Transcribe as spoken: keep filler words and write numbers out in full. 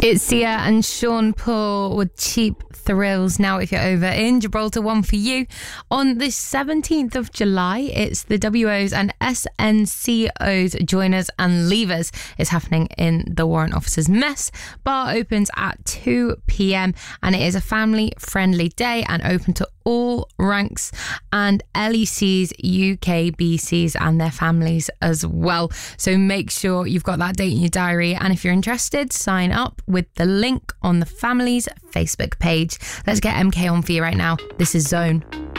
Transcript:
It's Sia and Sean Paul with Cheap Thrills. Now, if you're over in Gibraltar, one for you. On the seventeenth of July, it's the W Os and S N C Os Joiners and Leavers. It's happening in the Warrant Officers Mess. Bar opens at two p.m. and it is a family-friendly day and open to all ranks and L E Cs, U K B Cs and their families as well. So make sure you've got that date in your diary, and if you're interested, sign up with the link on the family's Facebook page. Let's get M K on for you right now. This is Zone.